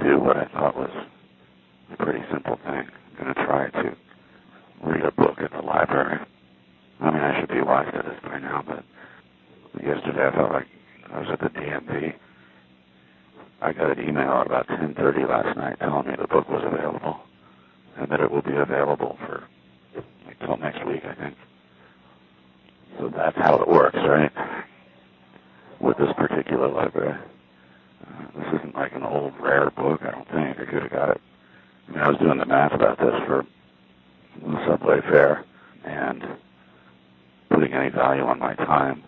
do what I thought was a pretty simple thing. I'm going to try to read a book at the library. I mean, I should be wise to this by now, but yesterday I felt like I was at the DMV. I got an email at about 10:30 last night telling me the book was available and that it will be available for until next week, I think. So that's how it works, right? With this particular library. This isn't like an old, rare book, I don't think. I could have got it. I mean, I was doing the math about this for the subway fare and putting any value on my time.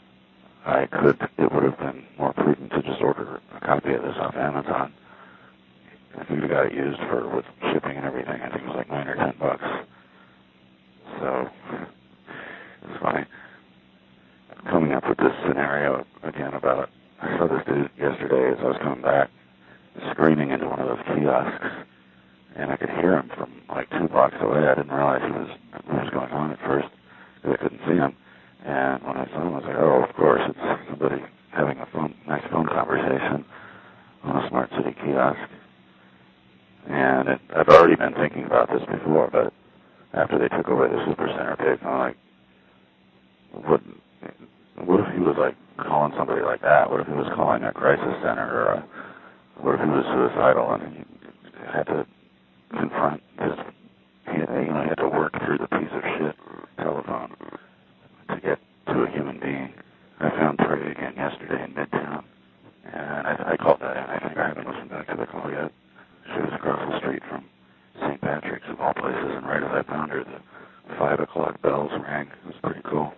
It would have been more prudent to just order a copy of this off Amazon. I think we got it used with shipping and everything. I think it was like $9 or $10. So, it's funny. Coming up with this scenario again about, I saw this dude yesterday as I was coming back, screaming into one of those kiosks, and I could hear him from like 2 blocks away. I didn't realize what was going on at first, because I couldn't see him. And when I saw him, I was like, oh, of course, it's somebody having a nice phone conversation on a Smart City kiosk. And I've already been thinking about this before, but after they took away the Supercenter page, I'm like, what if he was like calling somebody like that? What if he was calling a crisis center, or what if he was suicidal and he had to confront he had to work through the piece of shit telephone to get to a human being. I found Trey again yesterday in Midtown, and I called that in. I think I haven't listened back to the call yet. She was across the street from St. Patrick's, of all places, and right as I found her, the 5 o'clock bells rang. It was pretty cool.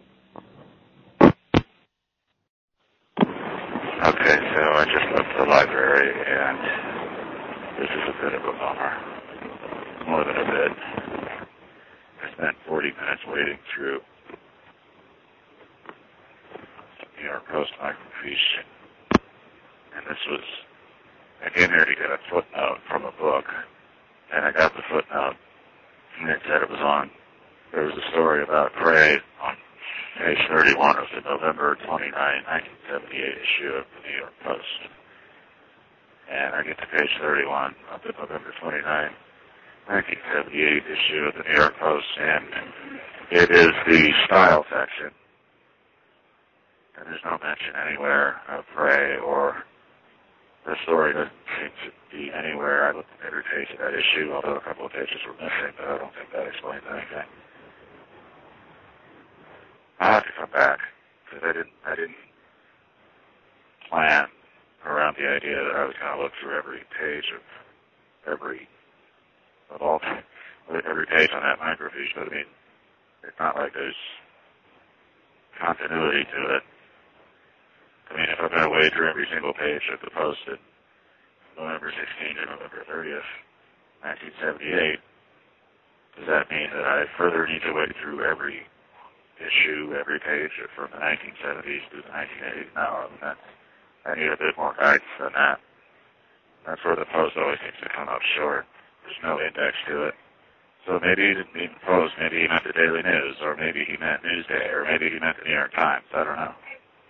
Okay, so I just left the library, and this is a bit of a bummer. More than a bit. I spent 40 minutes wading through New York Post microfiche, and this was, I came here to get a footnote from a book, and I got the footnote, and it said there was a story about Prey on page 31 of the November 29, 1978 issue of the New York Post. And I get to page 31 of the November 29, 1978 issue of the New York Post, and it is the style section. And there's no mention anywhere of Prey, or the story doesn't seem to be anywhere. I looked at every page of that issue, although a couple of pages were missing, but I don't think that explains anything. I'll have to come back, because I didn't plan around the idea that I was going to look through every page of every page on that microfiche, but I mean, it's not like there's continuity to it. I mean, if I'm going to wade through every single page of the Post at November 16th or November 30th, 1978, does that mean that I further need to wade through every issue, every page from the 1970s through the 1980s? No, I mean, I need a bit more guidance than that. That's where the Post always seems to come up short. There's no index to it. So maybe he didn't mean the Post, maybe he meant the Daily News, or maybe he meant Newsday, or maybe he meant the New York Times. I don't know.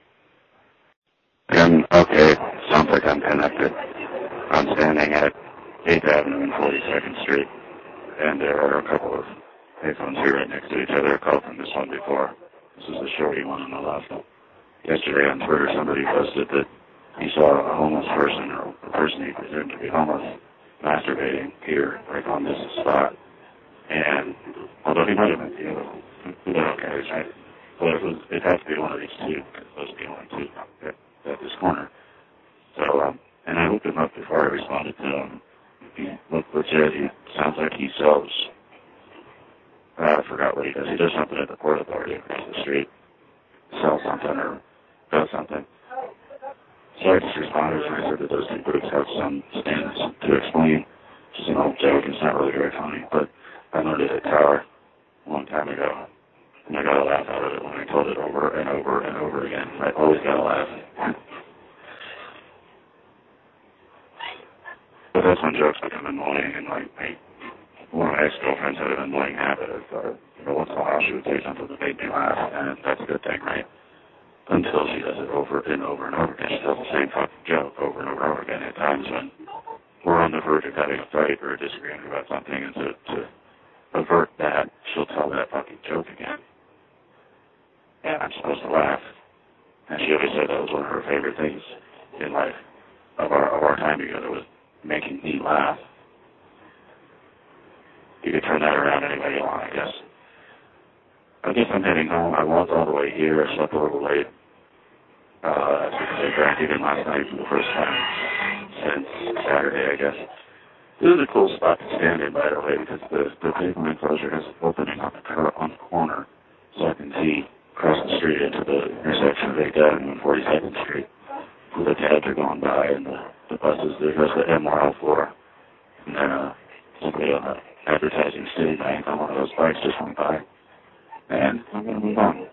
Okay, sounds like I'm connected. I'm standing at 8th Avenue and 42nd Street, and there are a couple of payphones here right next to each other. I called from this one before. This is the shorty one on the left. Yesterday on Twitter, somebody posted that he saw a homeless person, or a person he presumed to be homeless, masturbating here, right on this spot. And although he might have been the other one, who cares, right? But it has to be one of these two, because those are the only two at this corner. So, and I looked him up before I responded to him. He looked legit. He sounds like he sells, I forgot what he does. He does something at the Port Authority across the street. Sells something or does something. So I just responded and I said that those two groups have some stands to explain. Just an old joke. It's not really very funny, but I learned it at Tower a long time ago. And I got a laugh out of it when I told it over and over and over again. I always got a laugh. But that's when jokes become annoying, and like one of my ex-girlfriends had an annoying habit of, once in a while she would say something that made me laugh, and that's a good thing, right? Until she does it over and over and over again. She tells the same fucking joke over and over and over again at times when we're on the verge of having a fight or a disagreement about something, and to avert that, she'll tell that fucking joke again. And I'm supposed to laugh. And she always said that was one of her favorite things in life of our time together, was making me laugh. You could turn that around any way you want, I guess. I guess I'm heading home. I walked all the way here. I slept a little late. As we can say, drank again last night for the first time since Saturday, I guess. This is a cool spot to stand in, by the way, because the pavement enclosure has an opening on the corner, so I can see across the street into the intersection of 8th Avenue and 42nd Street. The cabs are going by, and the buses, there's the MRL4. And then somebody on the advertising Citibank on one of those bikes just went by. And I'm going to move on.